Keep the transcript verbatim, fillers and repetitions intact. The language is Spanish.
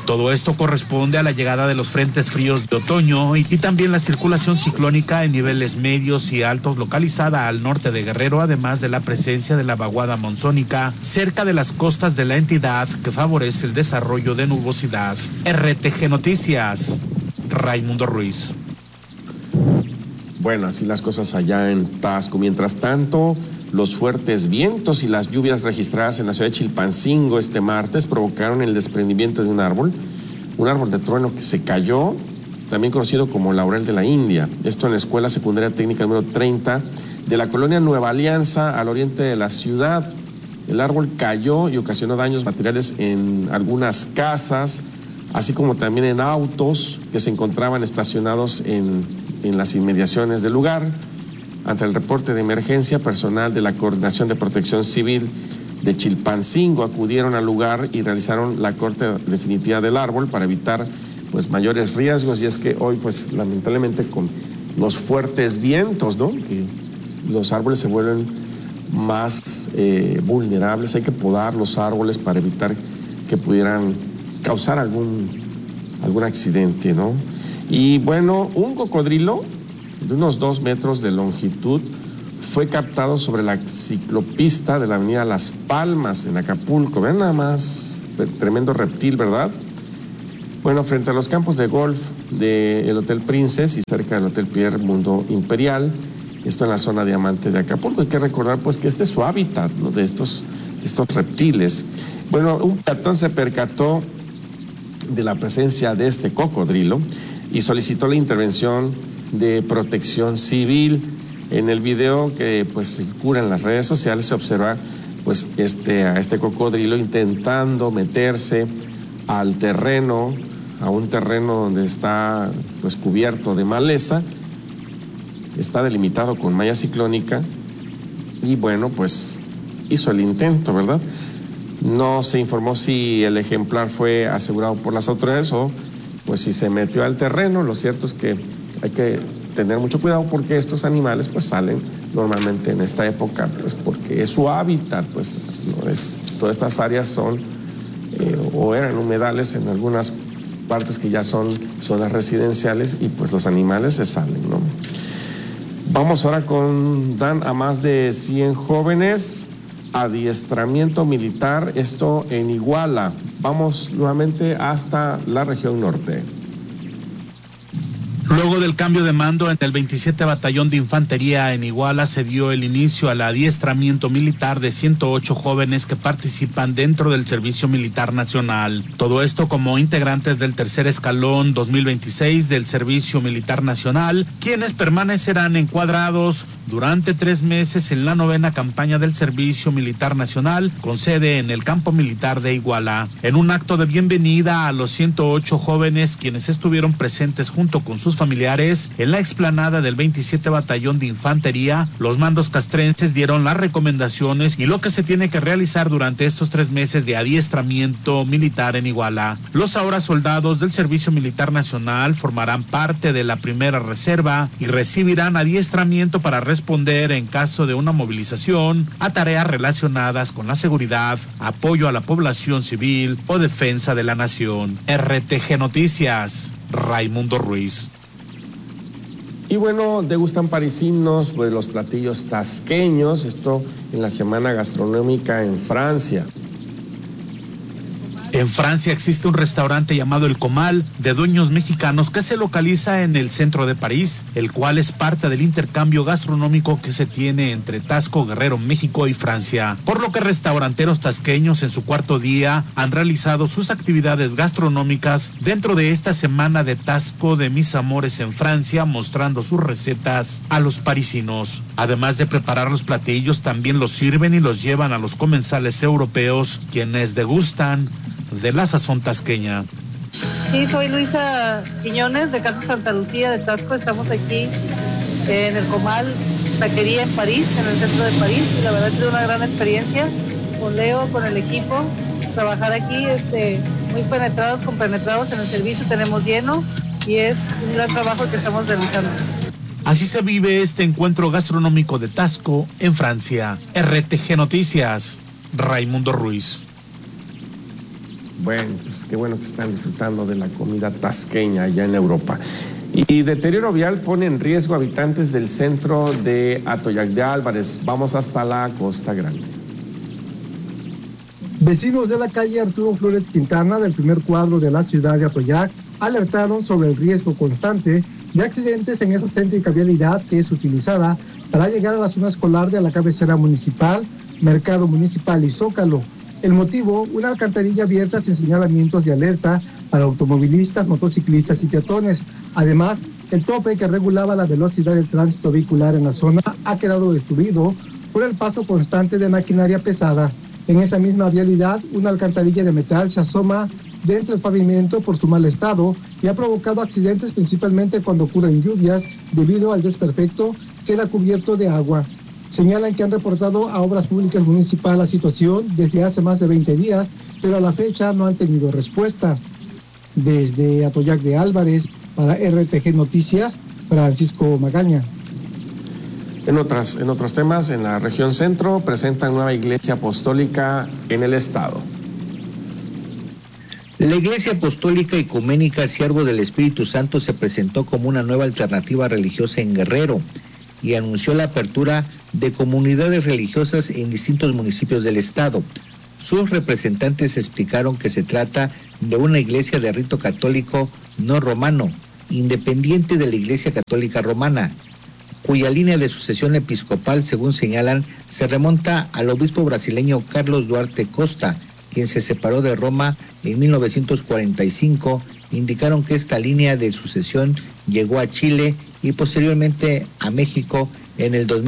Todo esto corresponde a la llegada de los frentes fríos de otoño y, y también la circulación ciclónica en niveles medios y altos localizada al norte de Guerrero, además de la presencia de la vaguada monzónica cerca de las costas de la entidad que favorece el desarrollo de nubosidad. R T G Noticias, Raimundo Ruiz. Bueno, así las cosas allá en Taxco. Mientras tanto, los fuertes vientos y las lluvias registradas en la ciudad de Chilpancingo este martes provocaron el desprendimiento de un árbol, un árbol de trueno que se cayó, también conocido como laurel de la India. Esto en la Escuela Secundaria Técnica número treinta de la colonia Nueva Alianza, al oriente de la ciudad. El árbol cayó y ocasionó daños materiales en algunas casas, así como también en autos que se encontraban estacionados en, en las inmediaciones del lugar. Ante el reporte de emergencia, personal de la Coordinación de Protección Civil de Chilpancingo acudieron al lugar y realizaron la corte definitiva del árbol para evitar pues mayores riesgos. Y es que hoy pues lamentablemente con los fuertes vientos, ¿no?, que los árboles se vuelven más eh, vulnerables. Hay que podar los árboles para evitar que pudieran causar algún, algún accidente, ¿no? Y bueno, un cocodrilo de unos dos metros de longitud fue captado sobre la ciclopista de la avenida Las Palmas en Acapulco. Vean nada más, tremendo reptil, ¿verdad? Bueno, frente a los campos de golf del Hotel Princess y cerca del Hotel Pierre Mundo Imperial, esto en la zona Diamante de Acapulco. Hay que recordar pues que este es su hábitat, ¿no?, de estos, estos reptiles. Bueno, un peatón se percató de la presencia de este cocodrilo y solicitó la intervención de Protección Civil. En el video que pues circula en las redes sociales se observa pues este, a este cocodrilo intentando meterse al terreno, a un terreno donde está pues cubierto de maleza. Está delimitado con malla ciclónica y bueno, pues hizo el intento, ¿verdad? No se informó si el ejemplar fue asegurado por las autoridades o pues si se metió al terreno. Lo cierto es que hay que tener mucho cuidado porque estos animales pues salen normalmente en esta época, pues porque es su hábitat, pues no es, todas estas áreas son eh, o eran humedales en algunas partes que ya son zonas residenciales y pues los animales se salen, ¿no? Vamos ahora con, dan a más de cien jóvenes adiestramiento militar, esto en Iguala. Vamos nuevamente hasta la región norte. Luego del cambio de mando en el veintisiete Batallón de Infantería en Iguala, se dio el inicio al adiestramiento militar de ciento ocho jóvenes que participan dentro del Servicio Militar Nacional. Todo esto como integrantes del tercer escalón dos mil veintiséis del Servicio Militar Nacional, quienes permanecerán encuadrados durante tres meses en la novena campaña del Servicio Militar Nacional, con sede en el Campo Militar de Iguala. En un acto de bienvenida a los ciento ocho jóvenes, quienes estuvieron presentes junto con sus familiares en la explanada del veintisiete Batallón de Infantería, los mandos castrenses dieron las recomendaciones y lo que se tiene que realizar durante estos tres meses de adiestramiento militar en Iguala. Los ahora soldados del Servicio Militar Nacional formarán parte de la primera reserva y recibirán adiestramiento para responder en caso de una movilización a tareas relacionadas con la seguridad, apoyo a la población civil o defensa de la nación. R T G Noticias, Raimundo Ruiz. Y bueno, degustan parisinos pues, los platillos tasqueños, esto en la Semana Gastronómica en Francia. En Francia existe un restaurante llamado El Comal, de dueños mexicanos, que se localiza en el centro de París, el cual es parte del intercambio gastronómico que se tiene entre Taxco, Guerrero, México y Francia. Por lo que restauranteros tasqueños en su cuarto día han realizado sus actividades gastronómicas dentro de esta semana de Taxco de Mis Amores en Francia, mostrando sus recetas a los parisinos. Además de preparar los platillos, también los sirven y los llevan a los comensales europeos, quienes degustan de la sazón tasqueña. Sí, soy Luisa Quiñones de Casa Santa Lucía de Taxco. Estamos aquí en el Comal Taquería en París, en el centro de París, y la verdad ha sido una gran experiencia con Leo, con el equipo. Trabajar aquí, este, muy penetrados, compenetrados en el servicio, tenemos lleno y es un gran trabajo el que estamos realizando. Así se vive este encuentro gastronómico de Taxco en Francia. R T G Noticias, Raimundo Ruiz. Bueno, pues qué bueno que están disfrutando de la comida tasqueña allá en Europa. Y deterioro vial pone en riesgo a habitantes del centro de Atoyac de Álvarez. Vamos hasta la Costa Grande. Vecinos de la calle Arturo Flores Quintana del primer cuadro de la ciudad de Atoyac alertaron sobre el riesgo constante de accidentes en esa céntrica vialidad que es utilizada para llegar a la zona escolar de la cabecera municipal, Mercado Municipal y Zócalo. El motivo, una alcantarilla abierta sin señalamientos de alerta para automovilistas, motociclistas y peatones. Además, el tope que regulaba la velocidad del tránsito vehicular en la zona ha quedado destruido por el paso constante de maquinaria pesada. En esa misma vialidad, una alcantarilla de metal se asoma dentro del pavimento por su mal estado y ha provocado accidentes principalmente cuando ocurren lluvias debido al desperfecto que queda cubierto de agua. Señalan que han reportado a Obras Públicas Municipal la situación desde hace más de veinte días, pero a la fecha no han tenido respuesta. Desde Atoyac de Álvarez, para R T G Noticias, Francisco Magaña. En, otras, en otros temas, en la región centro presentan nueva iglesia apostólica en el estado. La Iglesia Apostólica Ecuménica Siervo del Espíritu Santo se presentó como una nueva alternativa religiosa en Guerrero y anunció la apertura de comunidades religiosas en distintos municipios del estado. Sus representantes explicaron que se trata de una iglesia de rito católico no romano, independiente de la Iglesia Católica Romana, cuya línea de sucesión episcopal, según señalan, se remonta al obispo brasileño Carlos Duarte Costa, quien se separó de Roma en mil novecientos cuarenta y cinco. Indicaron que esta línea de sucesión llegó a Chile y posteriormente a México en el dos mil.